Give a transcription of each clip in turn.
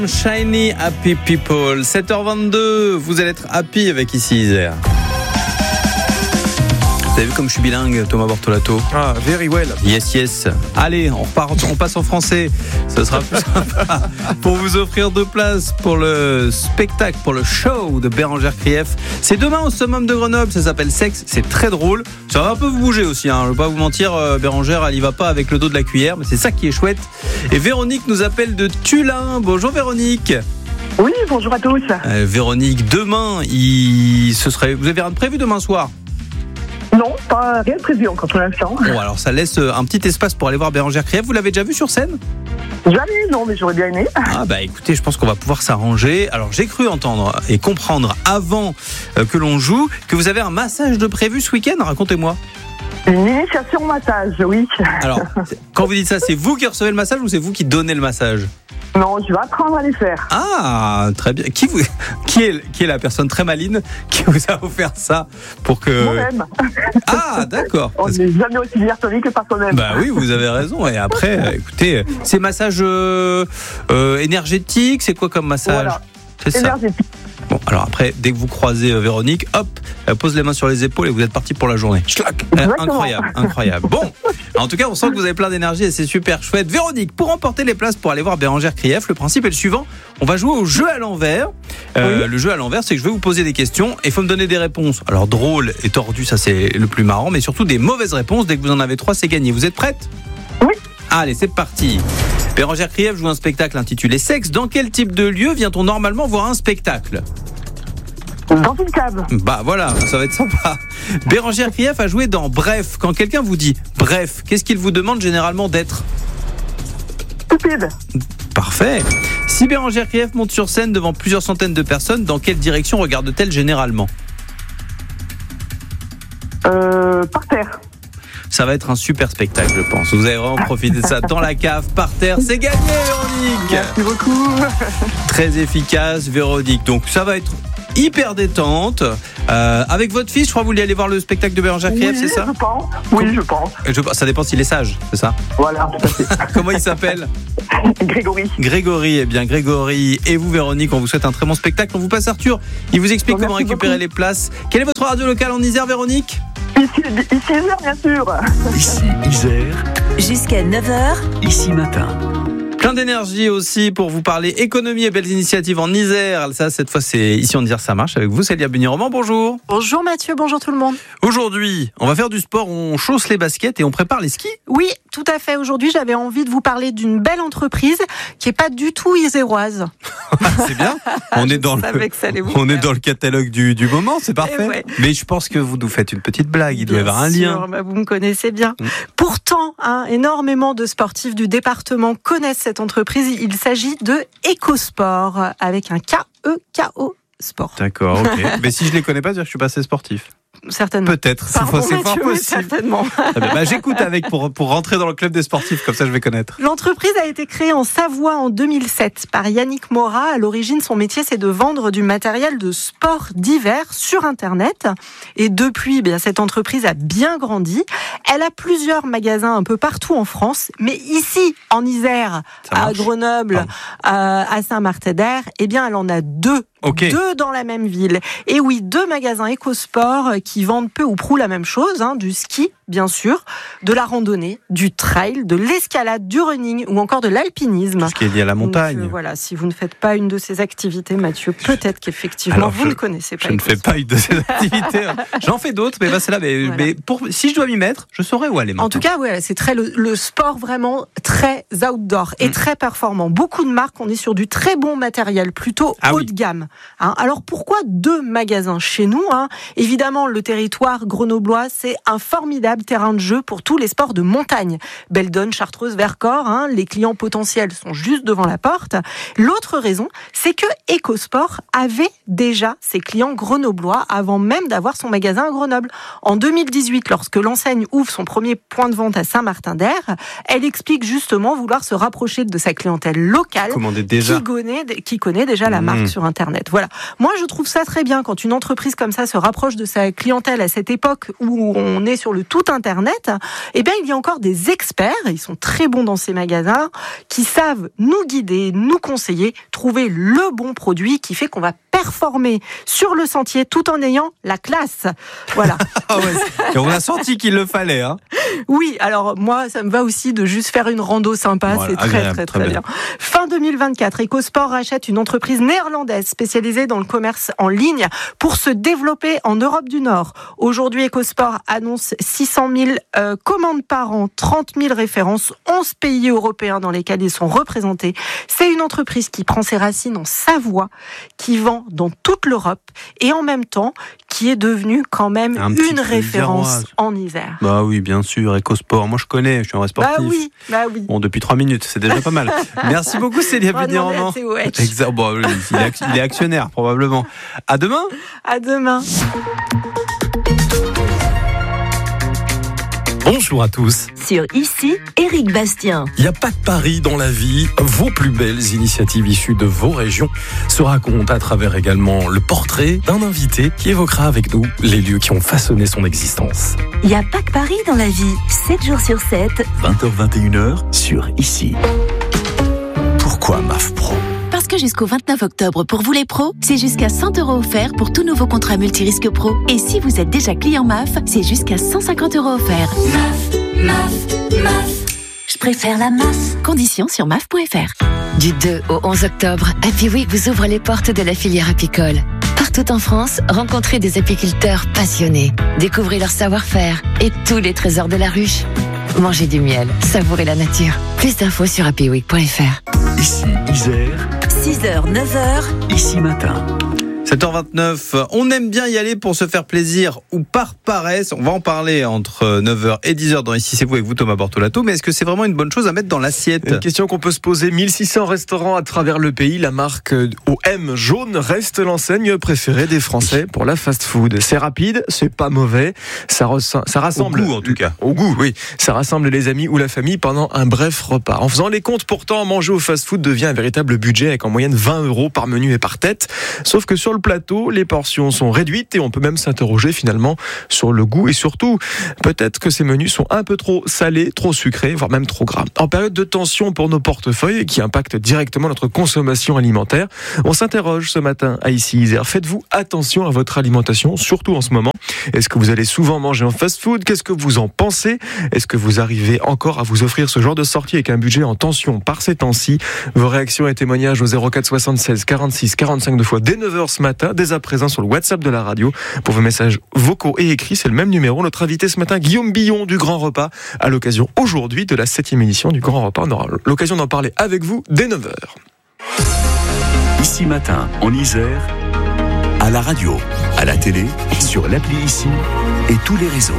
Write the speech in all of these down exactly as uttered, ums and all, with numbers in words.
Shiny Happy People, sept heures vingt-deux, vous allez être happy avec ici Isère. Vous avez vu comme je suis bilingue, Thomas Bortolato? Ah, very well. Yes, yes. Allez, on repart, on passe en français. Ce sera plus sympa pour vous offrir deux places pour le spectacle, pour le show de Bérengère Krief. C'est demain au Summum de Grenoble. Ça s'appelle Sexe. C'est très drôle. Ça va un peu vous bouger aussi. Hein. Je ne vais pas vous mentir, Bérengère, elle y va pas avec le dos de la cuillère, mais c'est ça qui est chouette. Et Véronique nous appelle de Tullin. Bonjour Véronique. Oui, bonjour à tous. Euh, Véronique, demain, il... ce serait... vous avez rien de prévu demain soir? Non, pas rien de prévu encore pour l'instant. Bon, alors ça laisse un petit espace pour aller voir Bérengère Krief. Vous l'avez déjà vu sur scène? Jamais, non, mais j'aurais bien aimé. Ah bah écoutez, je pense qu'on va pouvoir s'arranger. Alors j'ai cru entendre et comprendre avant que l'on joue que vous avez un massage de prévu ce week-end. Racontez-moi. Une initiation massage, oui. Alors, quand vous dites ça, c'est vous qui recevez le massage ou c'est vous qui donnez le massage? Non, je vais apprendre à les faire. Ah, très bien. Qui, vous, qui, est, qui est la personne très maline qui vous a offert ça pour que... Moi-même. Ah, d'accord. On n'est jamais aussi bien que par soi-même. Bah oui, vous avez raison. Et après, écoutez, c'est massage euh, euh, énergétique, c'est quoi comme massage? Voilà. C'est ça. Énergétique. Bon, alors après, dès que vous croisez euh, Véronique, hop, elle pose les mains sur les épaules et vous êtes parti pour la journée. Schlac. Euh, incroyable, incroyable. Bon, en tout cas, on sent que vous avez plein d'énergie et c'est super chouette. Véronique, pour remporter les places pour aller voir Bérengère Krief, le principe est le suivant. On va jouer au jeu à l'envers. Euh, oui. Le jeu à l'envers, c'est que je vais vous poser des questions et il faut me donner des réponses. Alors, drôle et tordu, ça c'est le plus marrant, mais surtout des mauvaises réponses. Dès que vous en avez trois, c'est gagné. Vous êtes prête? Oui. Allez, c'est parti. Bérengère Krief joue un spectacle intitulé Sexe. Dans quel type de lieu vient-on normalement voir un spectacle? Dans une cave. Bah voilà, ça va être sympa. Bérengère Krief a joué dans Bref. Quand quelqu'un vous dit Bref, qu'est-ce qu'il vous demande généralement d'être? Stupide. Parfait. Si Bérengère Krief monte sur scène devant plusieurs centaines de personnes, dans quelle direction regarde-t-elle généralement? Euh, par terre. Ça va être un super spectacle, je pense. Vous avez vraiment profité de ça dans la cave, par terre. C'est gagné, Véronique. Merci beaucoup. Très efficace, Véronique. Donc ça va être hyper détente. Euh, avec votre fils, je crois que vous voulez aller voir le spectacle de Bérengère Krief, oui, c'est ça? je pense. Oui, je pense. je, Ça dépend s'il est sage, c'est ça? Voilà, tout à fait. Comment il s'appelle? Grégory. Grégory, eh bien Grégory et vous Véronique, on vous souhaite un très bon spectacle. On vous passe Arthur, il vous explique bon, comment récupérer beaucoup. les places. Quelle est votre radio locale en Isère, Véronique? Ici, ici Isère, bien sûr. Ici Isère. Jusqu'à neuf heures. Ici matin. Plein d'énergie aussi pour vous parler économie et belles initiatives en Isère. Ça, cette fois, c'est ici en Isère, ça marche. Avec vous, Célia Bugny-Roman, bonjour. Bonjour Mathieu, bonjour tout le monde. Aujourd'hui, on va faire du sport, on chausse les baskets et on prépare les skis. Oui, tout à fait. Aujourd'hui, j'avais envie de vous parler d'une belle entreprise qui est pas du tout iséroise. C'est bien. On est dans le, on est dans le catalogue du, du moment, c'est parfait. Ouais. Mais je pense que vous nous faites une petite blague. Il doit y avoir un sûr, lien. Bah vous me connaissez bien. Mmh. Pourtant, hein, énormément de sportifs du département connaissent cette entreprise. Il s'agit de Ecosport avec un K E K O Sport. D'accord, ok. Mais si je les connais pas, je suis pas assez sportif. Certainement. Peut-être, Pardon, c'est fort possible. Certainement. Bah, j'écoute avec pour, pour rentrer dans le club des sportifs, comme ça je vais connaître. L'entreprise a été créée en Savoie en deux mille sept par Yannick Morat. À l'origine, son métier, c'est de vendre du matériel de sport divers sur Internet. Et depuis, eh bien, cette entreprise a bien grandi. Elle a plusieurs magasins un peu partout en France. Mais ici, en Isère, à Grenoble, à, à Saint-Martin-d'Air, eh bien, elle en a deux. Okay. Deux dans la même ville. Et oui, deux magasins Ecosport qui vendent peu ou prou la même chose, hein, du ski, bien sûr, de la randonnée, du trail, de l'escalade, du running ou encore de l'alpinisme. Tout ce qui est lié à la montagne. Donc, euh, voilà, si vous ne faites pas une de ces activités, Mathieu, peut-être qu'effectivement Alors, vous je, ne connaissez pas. Je Ecosport. ne fais pas une de ces activités. J'en fais d'autres, mais bah, c'est là. Mais, voilà. mais pour, si je dois m'y mettre, je saurais où aller maintenant. En tout cas, ouais, c'est très le, le sport vraiment très outdoor et mmh. très performant. Beaucoup de marques, on est sur du très bon matériel, plutôt ah, haut oui. de gamme. Hein, alors pourquoi deux magasins chez nous, hein? Évidemment, le territoire grenoblois, c'est un formidable terrain de jeu pour tous les sports de montagne. Beldon, Chartreuse, Vercors, hein, les clients potentiels sont juste devant la porte. L'autre raison, c'est que Ecosport avait déjà ses clients grenoblois avant même d'avoir son magasin à Grenoble. En deux mille dix-huit, lorsque l'enseigne ouvre son premier point de vente à Saint-Martin-d'Air, elle explique justement vouloir se rapprocher de sa clientèle locale déjà. Qui, connaît, qui connaît déjà la marque mmh. sur Internet. Voilà. Moi, je trouve ça très bien quand une entreprise comme ça se rapproche de sa clientèle à cette époque où on est sur le tout Internet, eh bien, il y a encore des experts, ils sont très bons dans ces magasins, qui savent nous guider, nous conseiller, trouver le bon produit qui fait qu'on va performer sur le sentier tout en ayant la classe. Voilà. Ah ouais, et on a senti qu'il le fallait, hein. Oui, alors moi, ça me va aussi de juste faire une rando sympa, voilà, c'est très agréable, très très, très bien. bien. Fin deux mille vingt-quatre, EcoSport rachète une entreprise néerlandaise spécialisée dans le commerce en ligne pour se développer en Europe du Nord. Aujourd'hui, EcoSport annonce six cent mille euh, commandes par an, trente mille références, onze pays européens dans lesquels ils sont représentés. C'est une entreprise qui prend ses racines en Savoie, qui vend dans toute l'Europe et en même temps qui est devenue quand même Un petit une peu référence iséroise. en Isère. Bah oui, bien sûr, EcoSport. Moi, je connais, je suis un vrai sportif. Bah oui, bah oui. Bon, depuis trois minutes, c'est déjà pas mal. Merci beaucoup, Célia On va demander Pigny-Roman. à Théo Hetch. Exact. Bon, il, est ac- il est actionnaire, probablement. À demain. À demain. Bonjour à tous. Sur Ici, Éric Bastien. Il n'y a pas que Paris dans la vie. Vos plus belles initiatives issues de vos régions se racontent à travers également le portrait d'un invité qui évoquera avec nous les lieux qui ont façonné son existence. Il n'y a pas que Paris dans la vie. sept jours sur sept. vingt heures vingt et une heures sur Ici. Pourquoi M A F Pro ? Parce que jusqu'au vingt-neuf octobre, pour vous les pros, c'est jusqu'à cent euros offerts pour tout nouveau contrat multirisque pro. Et si vous êtes déjà client M A F, c'est jusqu'à cent cinquante euros offerts. M A F, M A F, M A F. Je préfère la M A F. Conditions sur M A F point F R. Du deux au onze octobre, Happy Week vous ouvre les portes de la filière apicole. Partout en France, rencontrez des apiculteurs passionnés. Découvrez leur savoir-faire et tous les trésors de la ruche. Mangez du miel, savourez la nature. Plus d'infos sur happy week point F R. Ici Isère, six heures, neuf heures. Ici Matin. sept heures vingt-neuf, on aime bien y aller pour se faire plaisir ou par paresse. On va en parler entre neuf heures et dix heures dans Ici c'est vous avec vous Thomas Bortolato. Mais est-ce que c'est vraiment une bonne chose à mettre dans l'assiette ? Une question qu'on peut se poser. mille six cents restaurants à travers le pays. La marque au M jaune reste l'enseigne préférée des Français pour la fast-food. C'est rapide, c'est pas mauvais. Ça, res- ça rassemble. Au goût, en tout cas. Au goût, oui. Ça rassemble les amis ou la famille pendant un bref repas. En faisant les comptes, pourtant, manger au fast-food devient un véritable budget avec en moyenne vingt euros par menu et par tête. Sauf que sur le plateau, les portions sont réduites et on peut même s'interroger finalement sur le goût et surtout, peut-être que ces menus sont un peu trop salés, trop sucrés, voire même trop gras. En période de tension pour nos portefeuilles qui impactent directement notre consommation alimentaire, on s'interroge ce matin à Ici Isère. Faites-vous attention à votre alimentation, surtout en ce moment. Est-ce que vous allez souvent manger en fast-food ? Qu'est-ce que vous en pensez ? Est-ce que vous arrivez encore à vous offrir ce genre de sortie avec un budget en tension par ces temps-ci ? Vos réactions et témoignages au zéro quatre soixante-seize quarante-six quarante-cinq deux fois dès neuf heures ce matin, dès à présent sur le WhatsApp de la radio. Pour vos messages vocaux et écrits, c'est le même numéro. Notre invité ce matin, Guillaume Billon du Grand Repas, à l'occasion aujourd'hui de la septième édition du Grand Repas. On aura l'occasion d'en parler avec vous dès neuf heures. Ici Matin, en Isère, à la radio, à la télé, sur l'appli Ici et tous les réseaux.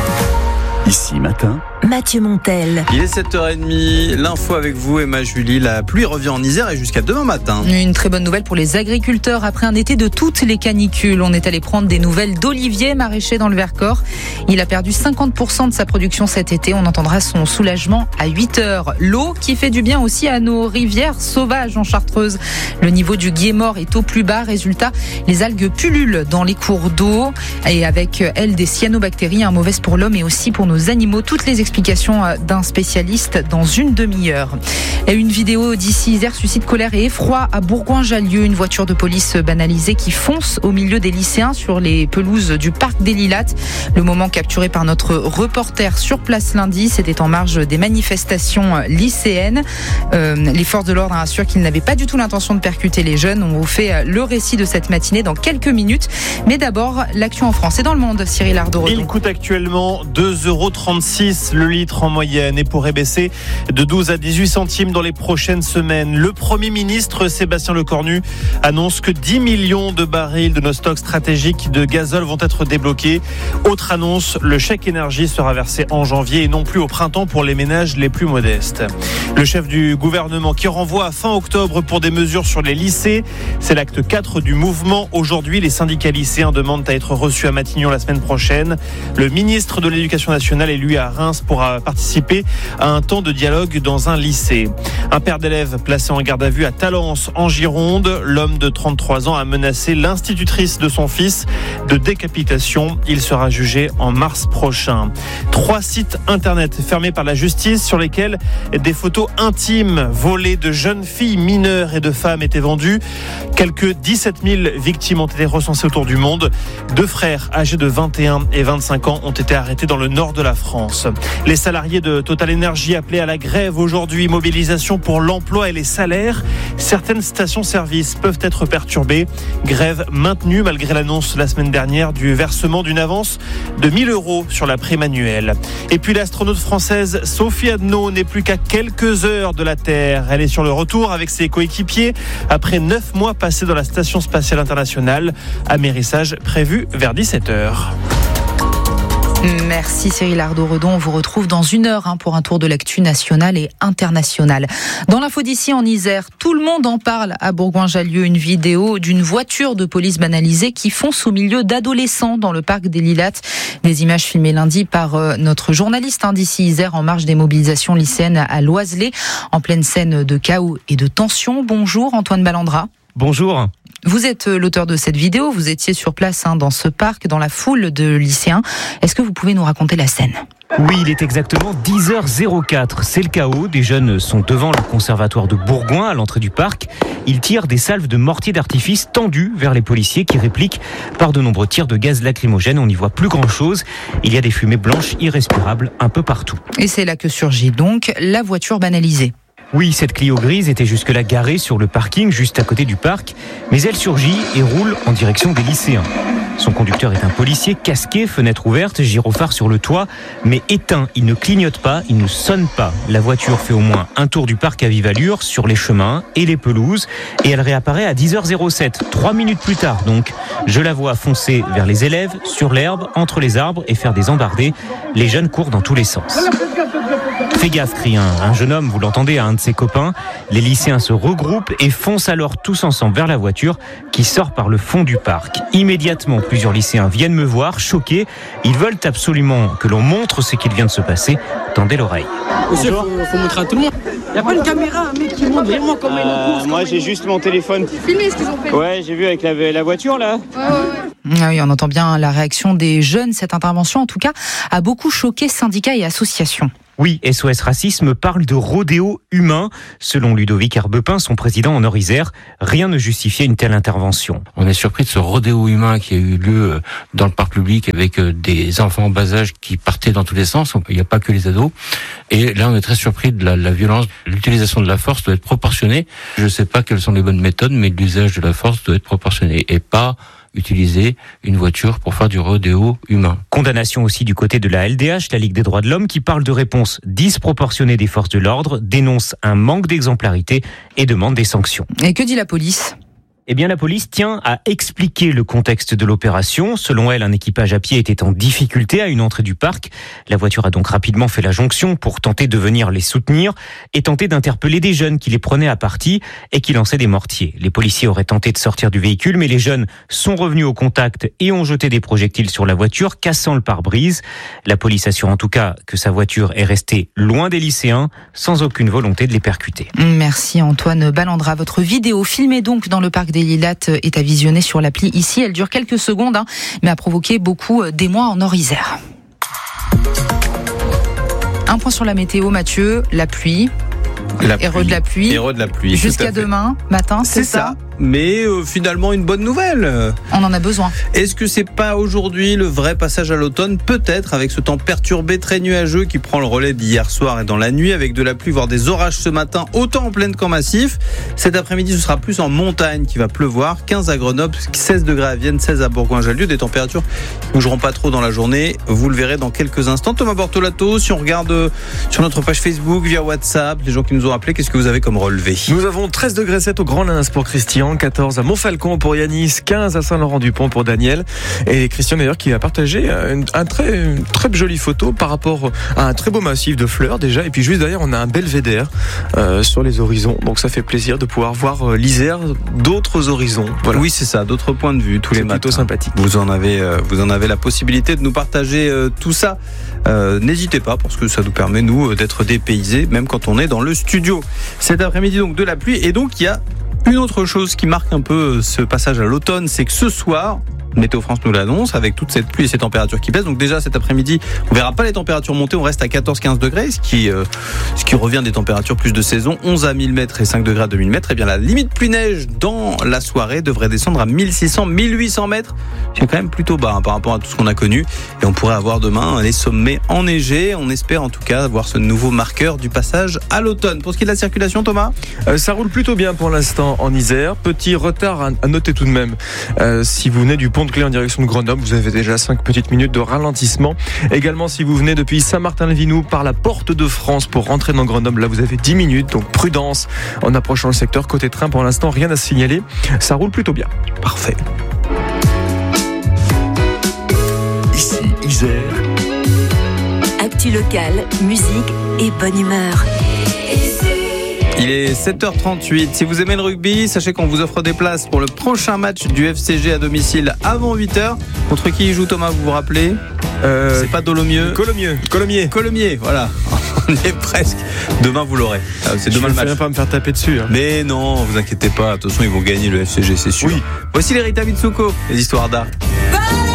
Ici Matin, Mathieu Montel. Il est sept heures trente, l'info avec vous Emma Julie. La pluie revient en Isère et jusqu'à demain matin. Une très bonne nouvelle pour les agriculteurs après un été de toutes les canicules. On est allé prendre des nouvelles d'Olivier, maraîcher dans le Vercors. Il a perdu cinquante pour cent de sa production cet été. On entendra son soulagement à huit heures. L'eau qui fait du bien aussi à nos rivières sauvages en Chartreuse. Le niveau du Guémort est au plus bas. Résultat, les algues pullulent dans les cours d'eau et avec elles des cyanobactéries, un mauvaises pour l'homme et aussi pour nos animaux. Toutes les explications d'un spécialiste dans une demi-heure. Et une vidéo d'Ici Isère suscite colère et effroi à Bourgoin-Jallieu. Une voiture de police banalisée qui fonce au milieu des lycéens sur les pelouses du parc des Lilates. Le moment capturé par notre reporter sur place lundi, c'était en marge des manifestations lycéennes. Euh, les forces de l'ordre assurent qu'ils n'avaient pas du tout l'intention de percuter les jeunes. On vous fait le récit de cette matinée dans quelques minutes. Mais d'abord, l'action en France et dans le monde. Cyril Ardo-Redon. Il coûte actuellement deux euros trente-six le litre en moyenne et pourrait baisser de douze à dix-huit centimes dans les prochaines semaines. Le Premier ministre Sébastien Lecornu annonce que dix millions de barils de nos stocks stratégiques de gazole vont être débloqués. Autre annonce, le chèque énergie sera versé en janvier et non plus au printemps pour les ménages les plus modestes. Le chef du gouvernement qui renvoie à fin octobre pour des mesures sur les lycées. C'est l'acte quatre du mouvement. Aujourd'hui, les syndicats lycéens demandent à être reçus à Matignon la semaine prochaine. Le ministre de l'Éducation nationale national élu à Reims pour participer à un temps de dialogue dans un lycée. Un père d'élève placé en garde à vue à Talence en Gironde. L'homme de trente-trois ans a menacé l'institutrice de son fils de décapitation. Il sera jugé en mars prochain. Trois sites internet fermés par la justice sur lesquels des photos intimes volées de jeunes filles mineures et de femmes étaient vendues. Quelques dix-sept mille victimes ont été recensées autour du monde. Deux frères âgés de vingt et un et vingt-cinq ans ont été arrêtés dans le nord de la France. Les salariés de Total Energy appelés à la grève aujourd'hui. Mobilisation pour l'emploi et les salaires. Certaines stations-service peuvent être perturbées. Grève maintenue malgré l'annonce la semaine dernière du versement d'une avance de mille euros sur la prime annuelle. Et puis l'astronaute française Sophie Adno n'est plus qu'à quelques heures de la Terre. Elle est sur le retour avec ses coéquipiers après neuf mois passés dans la Station spatiale internationale. Amérissage prévu vers dix-sept heures. Merci Cyril Ardo-Redon. On vous retrouve dans une heure hein, pour un tour de l'actu nationale et internationale. Dans l'info d'ici en Isère, tout le monde en parle à Bourgoin-Jallieu. Une vidéo d'une voiture de police banalisée qui fonce au milieu d'adolescents dans le parc des Lilates. Des images filmées lundi par euh, notre journaliste hein, d'ici Isère en marge des mobilisations lycéennes à Loiselet, en pleine scène de chaos et de tension. Bonjour Antoine Ballandra. Bonjour. Vous êtes l'auteur de cette vidéo, vous étiez sur place hein, dans ce parc, dans la foule de lycéens. Est-ce que vous pouvez nous raconter la scène ? Oui, il est exactement dix heures zéro quatre. C'est le chaos. Des jeunes sont devant le conservatoire de Bourgoin, à l'entrée du parc. Ils tirent des salves de mortier d'artifice tendues vers les policiers qui répliquent par de nombreux tirs de gaz lacrymogène. On n'y voit plus grand-chose. Il y a des fumées blanches irrespirables un peu partout. Et c'est là que surgit donc la voiture banalisée. Oui, cette Clio grise était jusque-là garée sur le parking, juste à côté du parc, mais elle surgit et roule en direction des lycéens. Son conducteur est un policier, casqué, fenêtre ouverte, gyrophare sur le toit, mais éteint. Il ne clignote pas, il ne sonne pas. La voiture fait au moins un tour du parc à vive allure, sur les chemins et les pelouses, et elle réapparaît à dix heures zéro sept, trois minutes plus tard donc. Je la vois foncer vers les élèves, sur l'herbe, entre les arbres et faire des embardées. Les jeunes courent dans tous les sens. Fais gaffe, crie un, un jeune homme, vous l'entendez, à un de ses copains. Les lycéens se regroupent et foncent alors tous ensemble vers la voiture qui sort par le fond du parc. Immédiatement, plusieurs lycéens viennent me voir, choqués. Ils veulent absolument que l'on montre ce qu'il vient de se passer. Tendez l'oreille. Monsieur, il faut, faut montrer à tout le monde. Il n'y a pas une caméra, un mec qui montre vraiment comment euh, ils courent. Moi, j'ai juste mon téléphone. Filmez ce qu'ils ont fait. Ouais, j'ai vu avec la, la voiture, là. Ouais, ouais, ouais. Ah oui, on entend bien la réaction des jeunes. Cette intervention, en tout cas, a beaucoup choqué syndicats et associations. Oui, S O S Racisme parle de rodéo humain. Selon Ludovic Herbepin, son président en Nord-Isère, rien ne justifiait une telle intervention. On est surpris de ce rodéo humain qui a eu lieu dans le parc public avec des enfants en bas âge qui partaient dans tous les sens. Il n'y a pas que les ados. Et là, on est très surpris de la, la violence. L'utilisation de la force doit être proportionnée. Je ne sais pas quelles sont les bonnes méthodes, mais l'usage de la force doit être proportionné et pas utiliser une voiture pour faire du rodéo humain. Condamnation aussi du côté de la L D H, la Ligue des droits de l'homme, qui parle de réponses disproportionnées des forces de l'ordre, dénonce un manque d'exemplarité et demande des sanctions. Et que dit la police ? Eh bien, la police tient à expliquer le contexte de l'opération. Selon elle, un équipage à pied était en difficulté à une entrée du parc. La voiture a donc rapidement fait la jonction pour tenter de venir les soutenir et tenter d'interpeller des jeunes qui les prenaient à partie et qui lançaient des mortiers. Les policiers auraient tenté de sortir du véhicule, mais les jeunes sont revenus au contact et ont jeté des projectiles sur la voiture, cassant le pare-brise. La police assure en tout cas que sa voiture est restée loin des lycéens, sans aucune volonté de les percuter. Merci Antoine Ballandra. Votre vidéo filmée donc dans le parc des Lilates est à visionner sur l'appli ici. Elle dure quelques secondes, hein, mais a provoqué beaucoup d'émoi en Nord-Isère. Un point sur la météo, Mathieu. La pluie. La Héros pluie. de la pluie. Héros de la pluie. Jusqu'à demain matin, c'est, c'est ça. ça. Mais euh, finalement une bonne nouvelle. On en a besoin. Est-ce que c'est pas aujourd'hui le vrai passage à l'automne ? Peut-être, avec ce temps perturbé, très nuageux qui prend le relais d'hier soir et dans la nuit, avec de la pluie, voire des orages ce matin, autant en plaine qu'en massif. Cet après-midi, ce sera plus en montagne qu'il va pleuvoir. quinze à Grenoble, seize degrés à Vienne, seize à Bourgoin-Jallieu. Des températures qui ne bougeront pas trop dans la journée. Vous le verrez dans quelques instants. Thomas Bortolato, si on regarde sur notre page Facebook, via WhatsApp, les gens qui nous ont appelés, qu'est-ce que vous avez comme relevé ? Nous avons treize degrés sept au Grand Lens pour Christian. Christian, quatorze à Montfalcon pour Yanis, quinze à Saint-Laurent-du-Pont pour Daniel. Et Christian d'ailleurs qui a partagé une, un très, une très jolie photo par rapport à un très beau massif de fleurs déjà. Et puis juste derrière, on a un belvédère euh, sur les horizons. Donc ça fait plaisir de pouvoir voir euh, l'Isère d'autres horizons. Voilà. Oui, c'est ça, d'autres points de vue tous les matins. C'est plutôt sympathique. Vous en avez, euh, vous en avez la possibilité de nous partager euh, tout ça. Euh, n'hésitez pas parce que ça nous permet nous d'être dépaysés même quand on est dans le studio. Cet après-midi donc de la pluie et donc il y a une autre chose qui marque un peu ce passage à l'automne, c'est que ce soir, Météo France nous l'annonce, avec toute cette pluie et ces températures qui baissent. Donc déjà cet après-midi, on verra pas les températures monter, on reste à quatorze à quinze degrés, ce qui, euh, ce qui revient des températures plus de saison, onze à mille mètres et cinq degrés à deux mille mètres. Et bien la limite pluie-neige dans la soirée devrait descendre à mille six cents à mille huit cents mètres. C'est quand même plutôt bas hein, par rapport à tout ce qu'on a connu. Et on pourrait avoir demain les sommets enneigés. On espère en tout cas avoir ce nouveau marqueur du passage à l'automne. Pour ce qui est de la circulation, Thomas euh, ça roule plutôt bien pour l'instant en Isère. Petit retard à, à noter tout de même. Euh, si vous venez du pont de Clé en direction de Grenoble, vous avez déjà cinq petites minutes de ralentissement. Également, si vous venez depuis Saint-Martin-le-Vinou par la porte de France pour rentrer dans Grenoble, là vous avez dix minutes, donc prudence en approchant le secteur. Côté train, pour l'instant, rien à signaler. Ça roule plutôt bien. Parfait. Ici, Isère. Actu locale, musique et bonne humeur. Il est sept heures trente-huit. Si vous aimez le rugby, sachez qu'on vous offre des places pour le prochain match du F C G à domicile avant huit heures. Contre qui il joue, Thomas, vous vous rappelez euh, C'est pas Dolomieu. Colomieux. Colomiers. Colomiers, voilà. On est presque. Demain, vous l'aurez. C'est demain le match. Je ne vais pas me faire taper dessus. Hein. Mais non, vous inquiétez pas. Attention, ils vont gagner le F C G, c'est sûr. Oui. Voici les Rita Mitsuko, les histoires d'art.